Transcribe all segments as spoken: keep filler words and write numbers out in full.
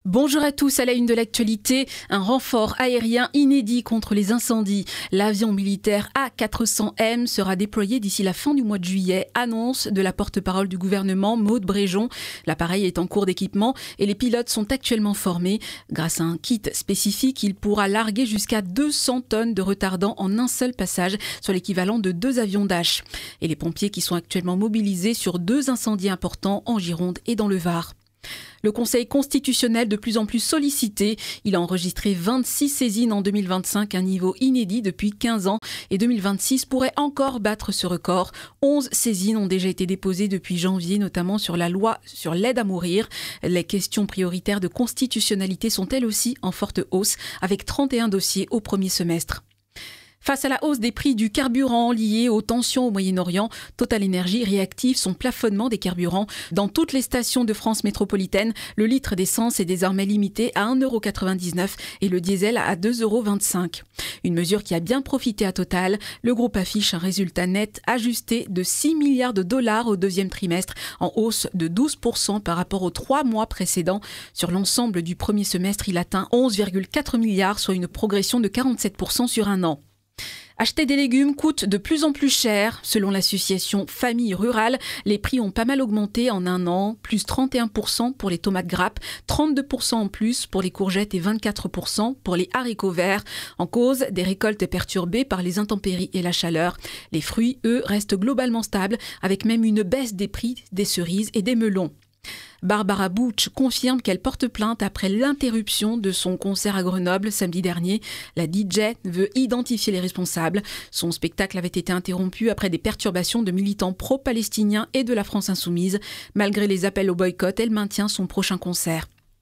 Bonjour à tous, à la une de l'actualité, un renfort aérien inédit contre les incendies. L'avion militaire A quatre cents M sera déployé d'ici la fin du mois de juillet, annonce de la porte-parole du gouvernement Maud Bréjon. L'appareil est en cours d'équipement et les pilotes sont actuellement formés. Grâce à un kit spécifique, il pourra larguer jusqu'à deux cents tonnes de retardant en un seul passage, soit l'équivalent de deux avions Dash. Et les pompiers qui sont actuellement mobilisés sur deux incendies importants en Gironde et dans le Var. Le Conseil constitutionnel de plus en plus sollicité. Il a enregistré vingt-six saisines en deux mille vingt-cinq, un niveau inédit depuis quinze ans. Et deux mille vingt-six pourrait encore battre ce record. onze saisines ont déjà été déposées depuis janvier, notamment sur la loi sur l'aide à mourir. Les questions prioritaires de constitutionnalité sont elles aussi en forte hausse, avec trente et un dossiers au premier semestre. Face à la hausse des prix du carburant liée aux tensions au Moyen-Orient, TotalEnergies réactive son plafonnement des carburants. Dans toutes les stations de France métropolitaine, le litre d'essence est désormais limité à un euro quatre-vingt-dix-neuf et le diesel à deux euros vingt-cinq. Une mesure qui a bien profité à Total. Le groupe affiche un résultat net ajusté de six milliards de dollars au deuxième trimestre, en hausse de douze pour cent par rapport aux trois mois précédents. Sur l'ensemble du premier semestre, il atteint onze virgule quatre milliards, soit une progression de quarante-sept pour cent sur un an. Acheter des légumes coûte de plus en plus cher. Selon l'association Famille Rurale, les prix ont pas mal augmenté en un an, plus trente et un pour cent pour les tomates grappes, trente-deux pour cent en plus pour les courgettes et vingt-quatre pour cent pour les haricots verts. En cause, des récoltes perturbées par les intempéries et la chaleur. Les fruits, eux, restent globalement stables, avec même une baisse des prix des cerises et des melons. Barbara Butch confirme qu'elle porte plainte après l'interruption de son concert à Grenoble samedi dernier. La D J veut identifier les responsables. Son spectacle avait été interrompu après des perturbations de militants pro-palestiniens et de la France insoumise. Malgré les appels au boycott, elle maintient son prochain concert.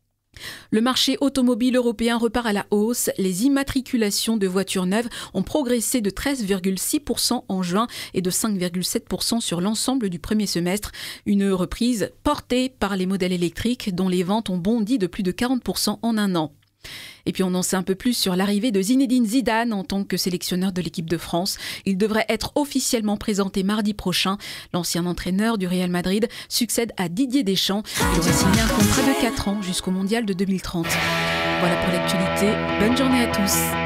Le marché automobile européen repart à la hausse. Les immatriculations de voitures neuves ont progressé de treize virgule six pour cent en juin et de cinq virgule sept pour cent sur l'ensemble du premier semestre. Une reprise portée par les modèles électriques dont les ventes ont bondi de plus de quarante pour cent en un an. Et puis on en sait un peu plus sur l'arrivée de Zinedine Zidane en tant que sélectionneur de l'équipe de France. Il devrait être officiellement présenté mardi prochain. L'ancien entraîneur du Real Madrid succède à Didier Deschamps. Il aurait signé un contrat de quatre ans jusqu'au mondial de deux mille trente. Voilà pour l'actualité. Bonne journée à tous.